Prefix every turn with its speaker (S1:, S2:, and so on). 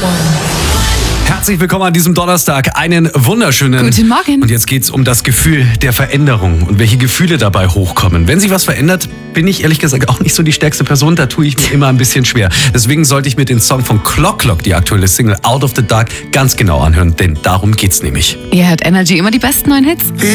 S1: Herzlich willkommen an diesem Donnerstag. Einen wunderschönen
S2: Guten Morgen.
S1: Und jetzt geht's um das Gefühl der Veränderung und welche Gefühle dabei hochkommen. Wenn sich was verändert, bin ich ehrlich gesagt auch nicht so die stärkste Person. Da tue ich mir immer ein bisschen schwer. Deswegen sollte ich mir den Song von Clock Clock, die aktuelle Single Out of the Dark, ganz genau anhören. Denn darum geht's nämlich.
S2: Ihr hört Energy, immer die besten neuen Hits.